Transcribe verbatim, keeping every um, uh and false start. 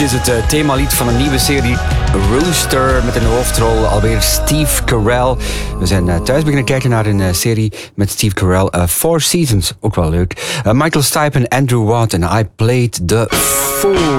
Het is het uh, themalied van een nieuwe serie Rooster met in de hoofdrol alweer Steve Carell. We zijn uh, thuis beginnen kijken naar een uh, serie met Steve Carell. Uh, Four Seasons, ook wel leuk. Uh, Michael Stipe en Andrew Watt en I Played the Fool.